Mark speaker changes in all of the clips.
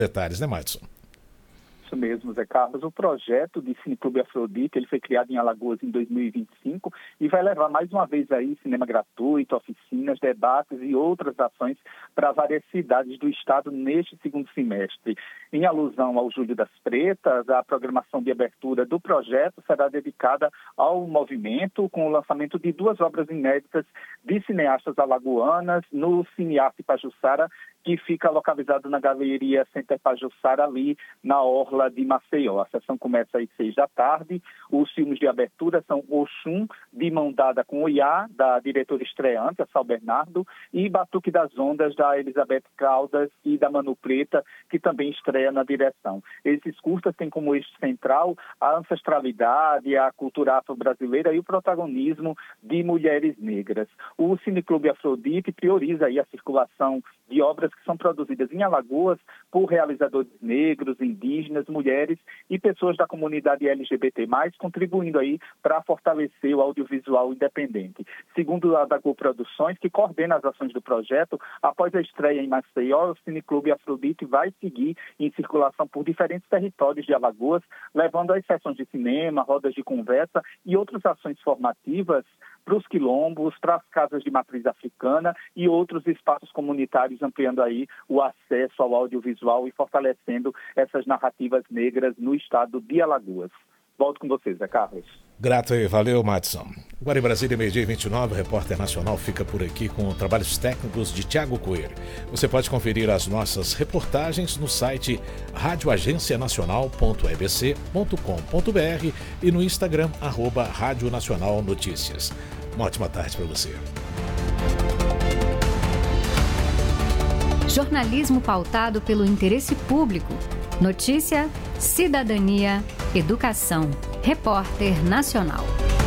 Speaker 1: detalhes, né, Madison?
Speaker 2: Isso mesmo, Zé Carlos. O projeto de Cineclube Afrodite, ele foi criado em Alagoas em 2025 e vai levar mais uma vez aí cinema gratuito, oficinas, debates e outras ações para várias cidades do estado neste segundo semestre. Em alusão ao Julho das Pretas, a programação de abertura do projeto será dedicada ao movimento, com o lançamento de 2 obras inéditas de cineastas alagoanas no Cinearte Pajuçara, que fica localizado na Galeria Center Pajuçara, ali na Orla de Maceió. A sessão começa às 6 da tarde. Os filmes de abertura são Oxum, de mão dada com Oiá, da diretora estreante, a Sal Bernardo, e Batuque das Ondas, da Elizabeth Caldas e da Manu Preta, que também estreia na direção. Esses curtas têm como eixo central a ancestralidade, a cultura afro-brasileira e o protagonismo de mulheres negras. O Cineclube Afrodite prioriza aí a circulação de obras que são produzidas em Alagoas por realizadores negros, indígenas, mulheres e pessoas da comunidade LGBT+, contribuindo aí para fortalecer o audiovisual independente. Segundo a Dago Produções, que coordena as ações do projeto, após a estreia em Maceió, o Cineclube Afrodite vai seguir em circulação por diferentes territórios de Alagoas, levando às sessões de cinema, rodas de conversa e outras ações formativas para os quilombos, para as casas de matriz africana e outros espaços comunitários, ampliando aí o acesso ao audiovisual e fortalecendo essas narrativas negras no estado de Alagoas. Volto com vocês, Zé Carlos.
Speaker 1: Grato aí, valeu, Madison. Agora em Brasília, 12:29, o Repórter Nacional fica por aqui com trabalhos técnicos de Tiago Coelho. Você pode conferir as nossas reportagens no site radioagencianacional.ebc.com.br e no Instagram, @Rádio Nacional Notícias. Uma ótima tarde para você.
Speaker 3: Jornalismo pautado pelo interesse público. Notícia, cidadania, educação. Repórter Nacional.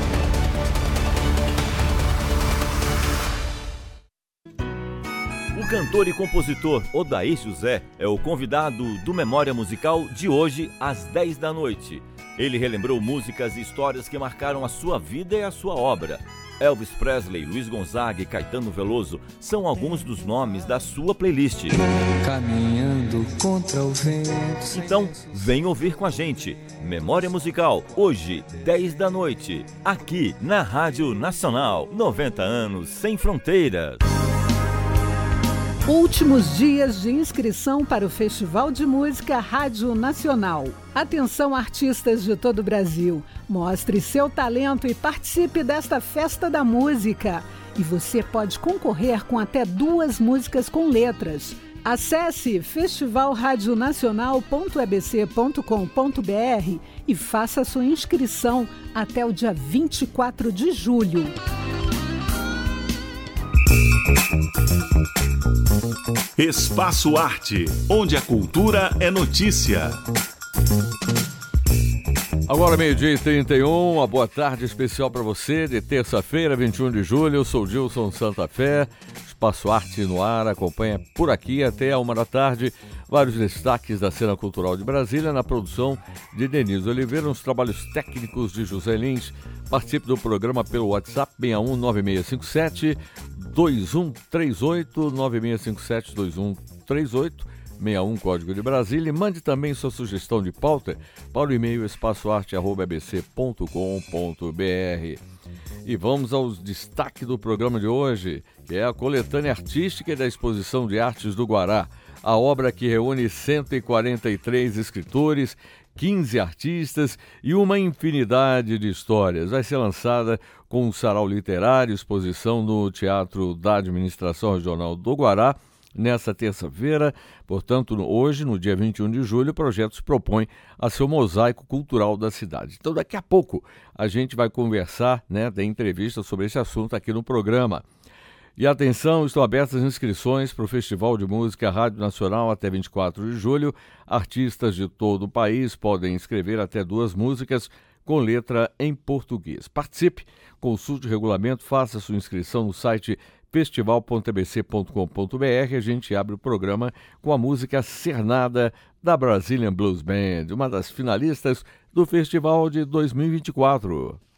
Speaker 4: O cantor e compositor Odair José é o convidado do Memória Musical de hoje às 10 da noite. Ele relembrou músicas e histórias que marcaram a sua vida e a sua obra. Elvis Presley, Luiz Gonzaga e Caetano Veloso são alguns dos nomes da sua playlist.
Speaker 5: Caminhando contra o vento.
Speaker 4: Então, vem ouvir com a gente. Memória Musical, hoje, 10 da noite, aqui na Rádio Nacional. 90 anos sem fronteiras.
Speaker 6: Últimos dias de inscrição para o Festival de Música Rádio Nacional. Atenção, artistas de todo o Brasil. Mostre seu talento e participe desta festa da música. E você pode concorrer com até 2 músicas com letras. Acesse festivalradionacional.ebc.com.br e faça sua inscrição até o dia 24 de julho.
Speaker 7: Espaço Arte, onde a cultura é notícia.
Speaker 8: Agora 12:31, uma boa tarde especial para você de terça-feira, 21 de julho. Eu sou Gilson Santa Fé, Espaço Arte no ar, acompanha por aqui até a 1 da tarde vários destaques da cena cultural de Brasília na produção de Denise Oliveira, nos trabalhos técnicos de José Lins. Participe do programa pelo WhatsApp 61 9657 2138 9657 2138 61, código de Brasília, e mande também sua sugestão de pauta para o e-mail espaçoarte@abc.com.br. E vamos aos destaques do programa de hoje, que é a coletânea artística da Exposição de Artes do Guará, a obra que reúne 143 escritores, 15 artistas e uma infinidade de histórias. Vai ser lançada com um sarau literário, exposição no Teatro da Administração Regional do Guará, nessa terça-feira. Portanto, hoje, no dia 21 de julho, o projeto se propõe a ser o mosaico cultural da cidade. Então, daqui a pouco, a gente vai conversar, ter entrevista sobre esse assunto aqui no programa. E atenção, estão abertas as inscrições para o Festival de Música Rádio Nacional até 24 de julho. Artistas de todo o país podem inscrever até 2 músicas com letra em português. Participe, consulte o regulamento, faça sua inscrição no site festival.ebc.com.br. A gente abre o programa com a música Cernada da Brazilian Blues Band, uma das finalistas do festival de 2024.